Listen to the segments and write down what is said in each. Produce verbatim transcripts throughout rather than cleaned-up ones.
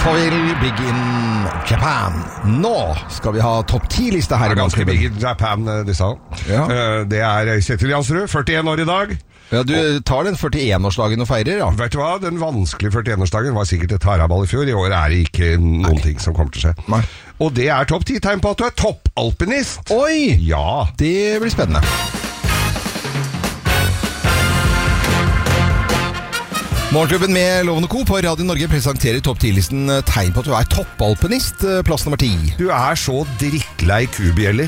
Alphaville, Big in Japan. Nå skal vi ha topp ti-liste her i Ganske Morgenklubben. big in Japan, de sa. Ja. Eh, Det er Kjetil Jansrud, førtien år i dag. Ja, du tar den førtien-årsdagen og feirer, ja. Vet du hva, den vanskelige førtien-årsdagen var sikkert et haraball i fjor. I år er det ikke noen Nei. ting som kommer til å skje. Nei. Og det er topp ti tegn på at du er toppalpinist. Oi! Ja. Det blir spennende. Morgenklubben med Loven og Co. på Radio Norge presenterer topp ti-listen tegn på at du er toppalpinist, plass nummer ti. Du er så drittlei kubjeller.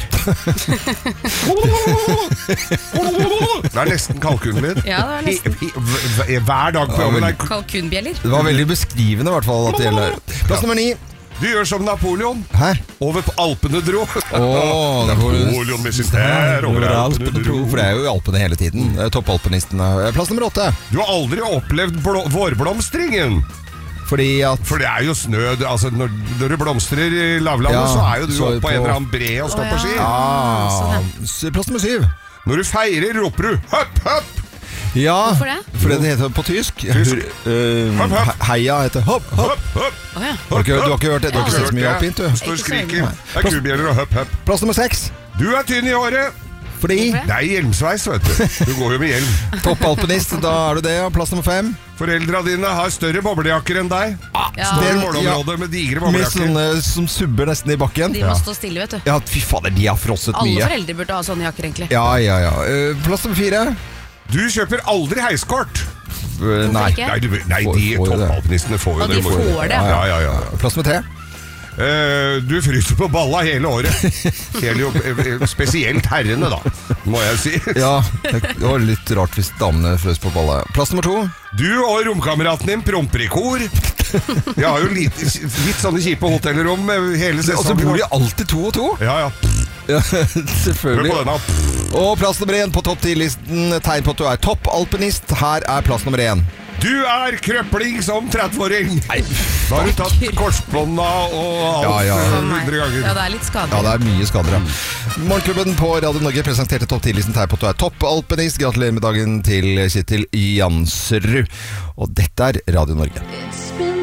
Det er nesten kalkunlyd. Ja, det er nesten. I- i- Hver dag på jobben er Kalkunbjeller. Det var veldig beskrivende i hvert fall at det gjelder. Plass nummer ni. Du gjør som Napoleon. Hæ? Over på Alpene dro. Åh, det var- Napoleon med sin hær over Alpene dro. For det er jo i Alpene hele tiden. Toppalpinisten. Plass nummer åtte. Du har aldri opplevd blå- vårblomstringen. Fordi at For det er jo snø. det- Altså, når, når det blomstrer i lavlandet, Ja, så er jo du så oppe på på- en eller annen bre og står Å, på ski. ja. ah, sånn, s- Plass nummer syv. Når du feirer, roper du høpp, høpp! Ja, Hvorfor det? fordi det heter på tysk. Tysk. Hur- eh, Hopp, hopp. he- Heia heter hopp, hopp. Høpp, høpp! Å ja. Har du ikke, du har ikke hørt det? Du har ikke sett så mye oppint, du. Står og skriker. Det er kubjeller og høpp, høpp. Plass nummer seks. Du er tynn i håret. Fordi Hvorfor det? Det er hjelmsveis, vet du. Du går jo med hjelm. toppalpinist, da er du det. Ja. Plass nummer fem. Foreldra dine har større boblejakker enn deg. Ja. Står i Den- målområdet med digre Med boblejakker. sånne som subber nesten i bakken. De må stå stille, vet du. Ja, fy fader, de har frosset Alle mye. foreldre burde ha sånne jakker, egentlig. Ja, ja, ja. Eh, Plass nummer fire. Du kjøper aldri heiskort. Eh, Nei. ikke? Nei, du, nei Får- de får jo det. toppalpinistene får jo Og de det. må jo- får det. Ja, ja, ja. Plass nummer tre. Eh, du fryser på balla hele året. Hele, jo- eh, spesielt herrene, da, må jeg si. Ja, det var litt rart hvis damene frøs på ballet. Plass nummer to. Du og romkameraten din promper i kor. Jeg har jo litt, litt sånne kjipe hotellrom hele Og så sesongen. bor de alltid to og to. Ja, ja. Ja, Hør selvfølgelig. på denne. Og plass nummer én på topp ti-listen. Tegn på at du er toppalpinist. Her er plass nummer én. Du er krøpling som tretti-åring. Da har du tatt korsbånda og alt Ja, ja. eh, For meg. hundre ganger. Ja, det er litt skadelig. Ja, det er mye skader, ja. Morgenklubben på Radio Norge presenterte topp ti-listen tegn på at du er toppalpinist. Gratulerer med dagen til Kjetil Jansrud. Og dette er Radio Norge.